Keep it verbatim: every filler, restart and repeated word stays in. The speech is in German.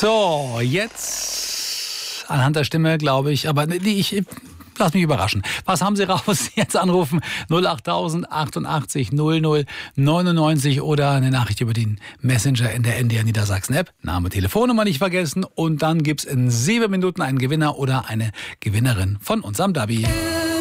So, jetzt anhand der Stimme, glaube ich, aber nee, ich lass mich überraschen. Was haben Sie raus? Jetzt anrufen null achttausend achtundachtzig null null neunundneunzig oder eine Nachricht über den Messenger in der N D R Niedersachsen App. Name, Telefonnummer nicht vergessen und dann gibt's in sieben Minuten einen Gewinner oder eine Gewinnerin von unserem Dabi.